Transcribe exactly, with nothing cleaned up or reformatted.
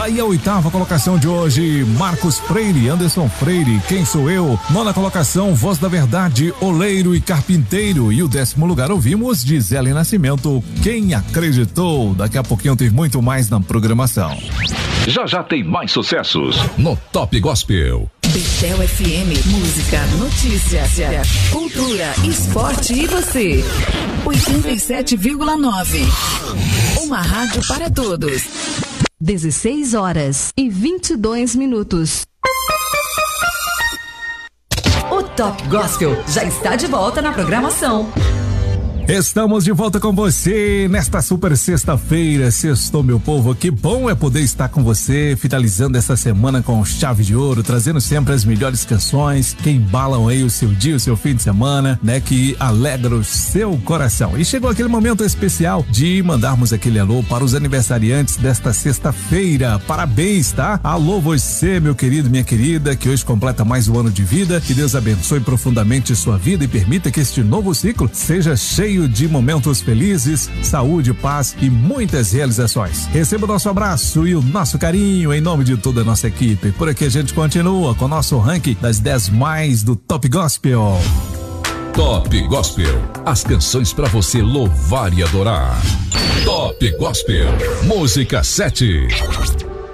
Daí a oitava colocação de hoje, Marcos Freire, Anderson Freire, Quem Sou Eu? Nona colocação, Voz da Verdade, Oleiro e Carpinteiro. E o décimo lugar ouvimos de Zé Nascimento, Quem Acreditou? Daqui a pouquinho tem muito mais na programação. Já já tem mais sucessos no Top Gospel. Betel F M, música, notícia, cultura, esporte e você. oitenta e sete vírgula nove. Uma rádio para todos. dezesseis horas e vinte e dois minutos. O Top Gospel já está de volta na programação. Estamos de volta com você nesta super sexta-feira. Sextou, meu povo, que bom é poder estar com você, finalizando essa semana com chave de ouro, trazendo sempre as melhores canções que embalam aí o seu dia, o seu fim de semana, né, que alegra o seu coração. E chegou aquele momento especial de mandarmos aquele alô para os aniversariantes desta sexta-feira. Parabéns, tá? Alô você, meu querido, minha querida, que hoje completa mais um ano de vida. Que Deus abençoe profundamente sua vida e permita que este novo ciclo seja cheio de momentos felizes, saúde, paz e muitas realizações. Receba o nosso abraço e o nosso carinho em nome de toda a nossa equipe. Por aqui a gente continua com o nosso ranking das dez mais do Top Gospel. Top Gospel, as canções para você louvar e adorar. Top Gospel, música sete.